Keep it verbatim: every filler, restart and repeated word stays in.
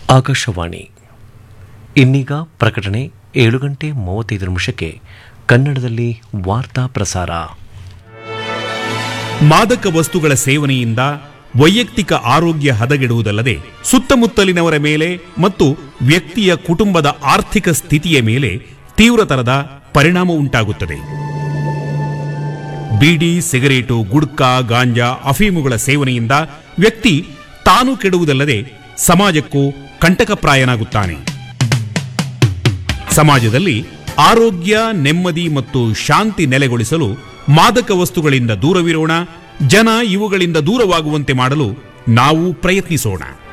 ಆಕಾಶವಾಣಿ. ಇನ್ನೀಗ ಪ್ರಕಟಣೆ ಏಳು ಗಂಟೆ ಮೂವತ್ತೈದು ನಿಮಿಷಕ್ಕೆ ಕನ್ನಡದಲ್ಲಿ ವಾರ್ತಾ ಪ್ರಸಾರ. ಮಾದಕ ವಸ್ತುಗಳ ಸೇವನೆಯಿಂದ ವೈಯಕ್ತಿಕ ಆರೋಗ್ಯ ಹದಗೆಡುವುದಲ್ಲದೆ ಸುತ್ತಮುತ್ತಲಿನವರ ಮೇಲೆ ಮತ್ತು ವ್ಯಕ್ತಿಯ ಕುಟುಂಬದ ಆರ್ಥಿಕ ಸ್ಥಿತಿಯ ಮೇಲೆ ತೀವ್ರತರದ ಪರಿಣಾಮ ಉಂಟಾಗುತ್ತದೆ. ಬೀಡಿ, ಸಿಗರೇಟು, ಗುಡ್ಕಾ, ಗಾಂಜಾ, ಅಫೀಮುಗಳ ಸೇವನೆಯಿಂದ ವ್ಯಕ್ತಿ ತಾನು ಕೆಡುವುದಲ್ಲದೆ ಸಮಾಜಕ್ಕೂ ಕಂಟಕಪ್ರಾಯನಾಗುತ್ತಾನೆ. ಸಮಾಜದಲ್ಲಿ ಆರೋಗ್ಯ, ನೆಮ್ಮದಿ ಮತ್ತು ಶಾಂತಿ ನೆಲೆಗೊಳಿಸಲು ಮಾದಕ ವಸ್ತುಗಳಿಂದ ದೂರವಿರೋಣ. ಜನ ಇವುಗಳಿಂದ ದೂರವಾಗುವಂತೆ ಮಾಡಲು ನಾವು ಪ್ರಯತ್ನಿಸೋಣ.